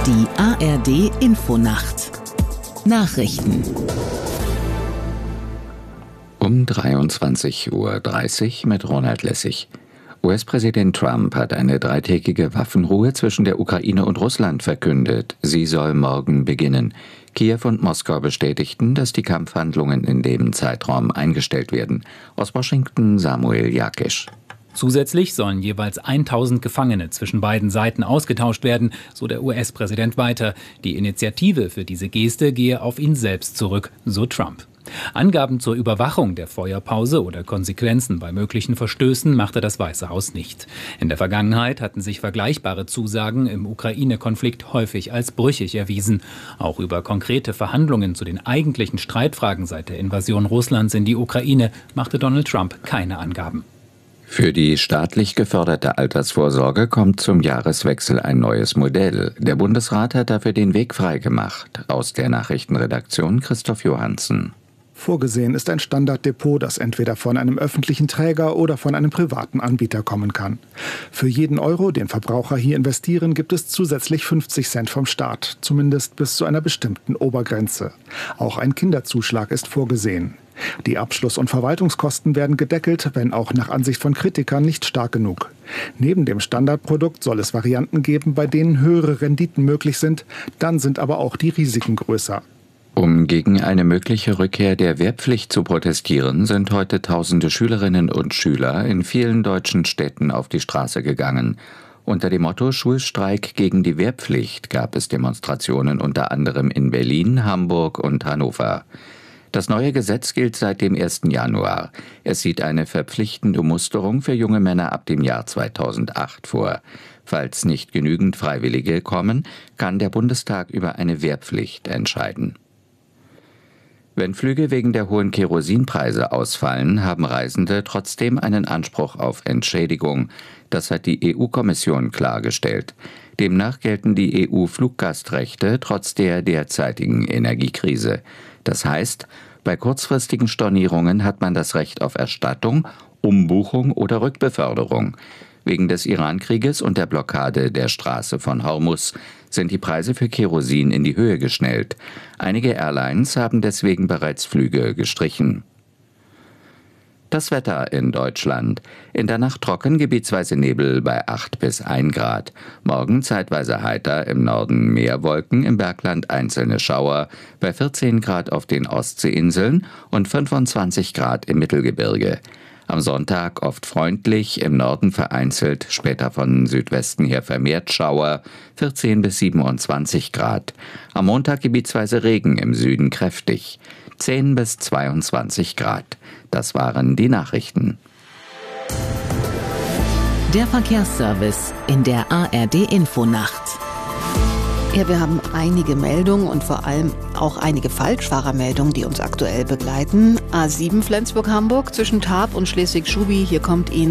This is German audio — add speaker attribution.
Speaker 1: Die ARD Infonacht Nachrichten
Speaker 2: um 23:30 Uhr mit Ronald Lessig. US-Präsident Trump hat eine 3-tägige Waffenruhe zwischen der Ukraine und Russland verkündet. Sie soll morgen beginnen. Kiew und Moskau bestätigten, dass die Kampfhandlungen in dem Zeitraum eingestellt werden. Aus Washington Samuel Jakisch.
Speaker 3: Zusätzlich sollen jeweils 1000 Gefangene zwischen beiden Seiten ausgetauscht werden, so der US-Präsident weiter. Die Initiative für diese Geste gehe auf ihn selbst zurück, so Trump. Angaben zur Überwachung der Feuerpause oder Konsequenzen bei möglichen Verstößen machte das Weiße Haus nicht. In der Vergangenheit hatten sich vergleichbare Zusagen im Ukraine-Konflikt häufig als brüchig erwiesen. Auch über konkrete Verhandlungen zu den eigentlichen Streitfragen seit der Invasion Russlands in die Ukraine machte Donald Trump keine Angaben.
Speaker 2: Für die staatlich geförderte Altersvorsorge kommt zum Jahreswechsel ein neues Modell. Der Bundesrat hat dafür den Weg freigemacht. Aus der Nachrichtenredaktion Christoph Johansen.
Speaker 4: Vorgesehen ist ein Standarddepot, das entweder von einem öffentlichen Träger oder von einem privaten Anbieter kommen kann. Für jeden Euro, den Verbraucher hier investieren, gibt es zusätzlich 50 Cent vom Staat, zumindest bis zu einer bestimmten Obergrenze. Auch ein Kinderzuschlag ist vorgesehen. Die Abschluss- und Verwaltungskosten werden gedeckelt, wenn auch nach Ansicht von Kritikern nicht stark genug. Neben dem Standardprodukt soll es Varianten geben, bei denen höhere Renditen möglich sind, dann sind aber auch die Risiken größer.
Speaker 2: Um gegen eine mögliche Rückkehr der Wehrpflicht zu protestieren, sind heute tausende Schülerinnen und Schüler in vielen deutschen Städten auf die Straße gegangen. Unter dem Motto Schulstreik gegen die Wehrpflicht gab es Demonstrationen unter anderem in Berlin, Hamburg und Hannover. Das neue Gesetz gilt seit dem 1. Januar. Es sieht eine verpflichtende Musterung für junge Männer ab dem Jahr 2008 vor. Falls nicht genügend Freiwillige kommen, kann der Bundestag über eine Wehrpflicht entscheiden. Wenn Flüge wegen der hohen Kerosinpreise ausfallen, haben Reisende trotzdem einen Anspruch auf Entschädigung. Das hat die EU-Kommission klargestellt. Demnach gelten die EU-Fluggastrechte trotz der derzeitigen Energiekrise. Das heißt, bei kurzfristigen Stornierungen hat man das Recht auf Erstattung, Umbuchung oder Rückbeförderung. Wegen des Iran-Krieges und der Blockade der Straße von Hormuz sind die Preise für Kerosin in die Höhe geschnellt. Einige Airlines haben deswegen bereits Flüge gestrichen. Das Wetter in Deutschland. In der Nacht trocken, gebietsweise Nebel bei 8 bis 1 Grad. Morgen zeitweise heiter, im Norden mehr Wolken, im Bergland einzelne Schauer, bei 14 Grad auf den Ostseeinseln und 25 Grad im Mittelgebirge. Am Sonntag oft freundlich, im Norden vereinzelt, später von Südwesten her vermehrt Schauer, 14 bis 27 Grad. Am Montag gebietsweise Regen, im Süden kräftig, 10 bis 22 Grad. Das waren die Nachrichten.
Speaker 1: Der Verkehrsservice in der ARD Infonacht.
Speaker 5: Ja, wir haben einige Meldungen und vor allem auch einige Falschfahrermeldungen, die uns aktuell begleiten. A7 Flensburg-Hamburg zwischen Tarp und Schleswig-Schubi. Hier kommt Ihnen